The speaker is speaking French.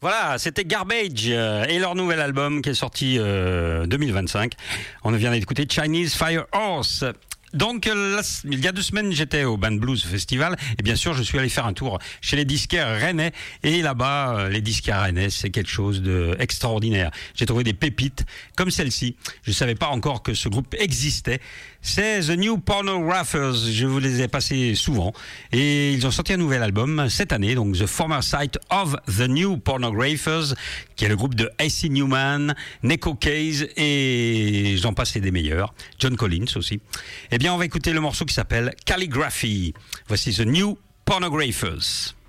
Voilà, c'était Garbage et leur nouvel album qui est sorti 2025. On vient d'écouter Chinese Fire Horse. Donc, il y a 2 semaines, j'étais au Band Blues Festival et bien sûr, je suis allé faire un tour chez les disquaires rennais. Et là-bas, les disquaires rennais, c'est quelque chose d'extraordinaire. J'ai trouvé des pépites comme celle-ci. Je ne savais pas encore que ce groupe existait. C'est The New Pornographers. Je vous les ai passés souvent. Et ils ont sorti un nouvel album cette année, donc The Former Sight of the New Pornographers, qui est le groupe de AC Newman, Neko Case et j'en passe et des meilleurs. John Collins aussi. Eh bien, on va écouter le morceau qui s'appelle Calligraphy. Voici The New Pornographers.